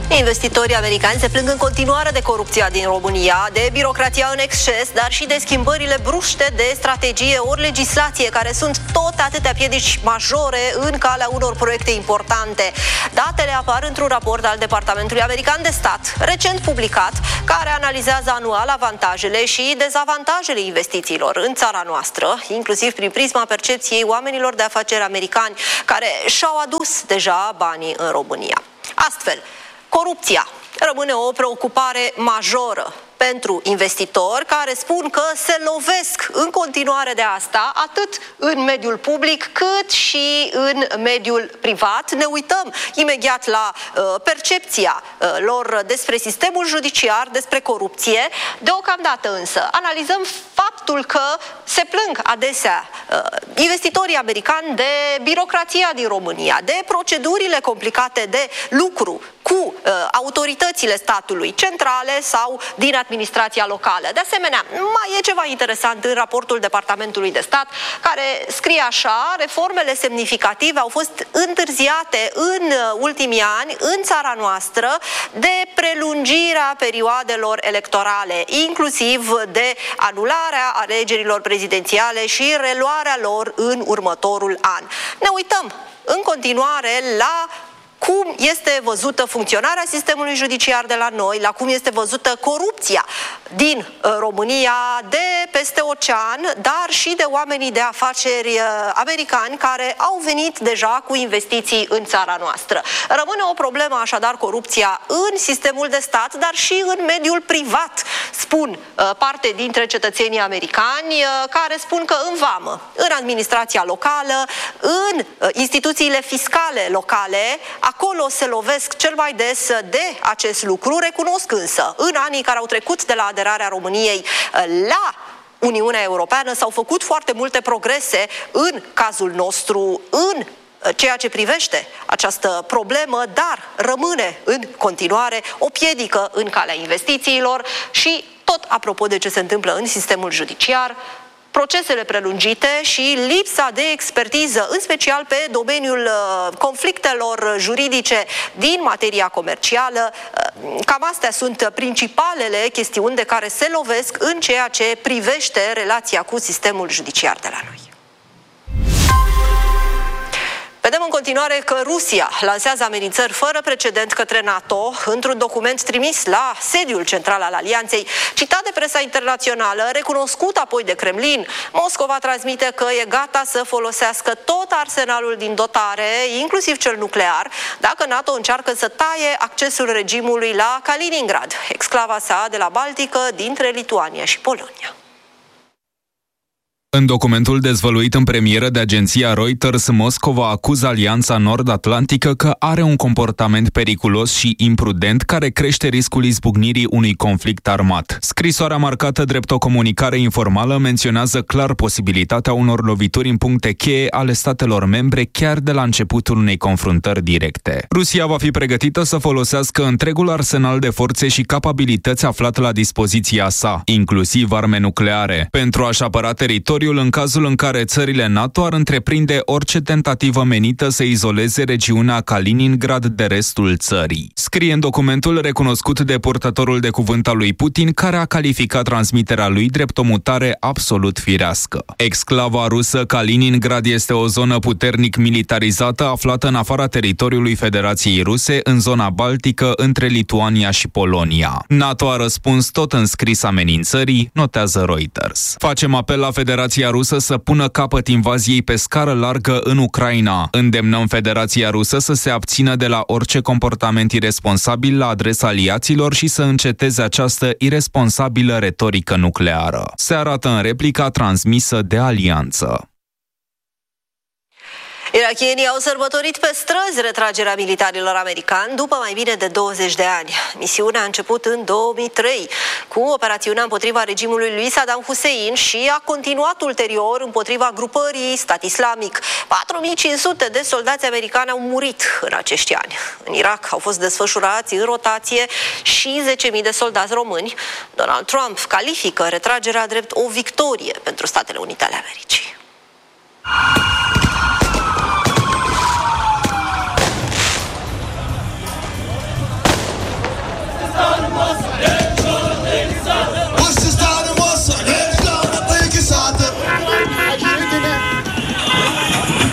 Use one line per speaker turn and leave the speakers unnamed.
Investitorii americani se plâng în continuare de corupția din România, de birocrația în exces, dar și de schimbările bruște de strategie ori legislație, care sunt tot atâtea piedici majore în calea unor proiecte importante. Datele apar într-un raport al Departamentului American de Stat, recent publicat, care analizează anual avantajele și dezavantajele investițiilor în țara noastră, inclusiv prin prisma percepției oamenilor de afaceri americani care și-au adus deja banii în România. Astfel, corupția rămâne o preocupare majoră pentru investitori, care spun că se lovesc în continuare de asta, atât în mediul public cât și în mediul privat. Ne uităm imediat la percepția lor despre sistemul judiciar, despre corupție. Deocamdată însă analizăm faptul că se plâng adesea investitorii americani de birocrația din România, de procedurile complicate de lucru cu autoritățile statului centrale sau din administrația locală. De asemenea, mai e ceva interesant în raportul Departamentului de Stat, care scrie așa: reformele semnificative au fost întârziate în ultimii ani în țara noastră de prelungirea perioadelor electorale, inclusiv de anularea alegerilor prezidențiale și reluarea lor în următorul an. Ne uităm în continuare la cum este văzută funcționarea sistemului judiciar de la noi, la cum este văzută corupția din România, de peste ocean, dar și de oamenii de afaceri americani care au venit deja cu investiții în țara noastră. Rămâne o problemă așadar corupția în sistemul de stat, dar și în mediul privat, spun parte dintre cetățenii americani, care spun că în vamă, în administrația locală, în instituțiile fiscale locale, acolo se lovesc cel mai des de acest lucru. Recunosc însă, în anii care au trecut de la aderarea României la Uniunea Europeană, s-au făcut foarte multe progrese în cazul nostru, în ceea ce privește această problemă, dar rămâne în continuare o piedică în calea investițiilor și, tot apropo de ce se întâmplă în sistemul judiciar, procesele prelungite și lipsa de expertiză, în special pe domeniul conflictelor juridice din materia comercială. Cam astea sunt principalele chestiuni de care se lovesc în ceea ce privește relația cu sistemul judiciar de la noi. Vedem în continuare că Rusia lansează amenințări fără precedent către NATO într-un document trimis la sediul central al alianței, citat de presa internațională, recunoscut apoi de Kremlin. Moscova transmite că e gata să folosească tot arsenalul din dotare, inclusiv cel nuclear, dacă NATO încearcă să taie accesul regimului la Kaliningrad, exclava sa de la Baltică dintre Lituania și Polonia.
În documentul dezvăluit în premieră de agenția Reuters, Moscova acuză Alianța Nord-Atlantică că are un comportament periculos și imprudent care crește riscul izbucnirii unui conflict armat. Scrisoarea marcată drept o comunicare informală menționează clar posibilitatea unor lovituri în puncte cheie ale statelor membre chiar de la începutul unei confruntări directe. Rusia va fi pregătită să folosească întregul arsenal de forțe și capabilități aflat la dispoziția sa, inclusiv arme nucleare, pentru a-și apăra teritoriul în cazul în care țările NATO ar întreprinde orice tentativă menită să izoleze regiunea Kaliningrad de restul țării. Scrie în documentul recunoscut de purtătorul de cuvânt al lui Putin, care a calificat transmiterea lui drept o mutare absolut firească. Exclava rusă Kaliningrad este o zonă puternic militarizată aflată în afara teritoriului Federației Ruse, în zona Baltică, între Lituania și Polonia. NATO a răspuns tot în scris amenințării, notează Reuters. Facem apel la Federația Rusă să pună capăt invaziei pe scară largă în Ucraina. Îndemnăm Federația Rusă să se abțină de la orice comportament iresponsabil la adresa aliaților și să înceteze această iresponsabilă retorică nucleară. Se arată în replica transmisă de alianță.
Irakienii au sărbătorit pe străzi retragerea militarilor americani după mai bine de 20 de ani. Misiunea a început în 2003 cu operațiunea împotriva regimului lui Saddam Hussein și a continuat ulterior împotriva grupării Stat Islamic. 4500 de soldați americani au murit în acești ani. În Irak au fost desfășurați în rotație și 10.000 de soldați români. Donald Trump califică retragerea drept o victorie pentru Statele Unite ale Americii.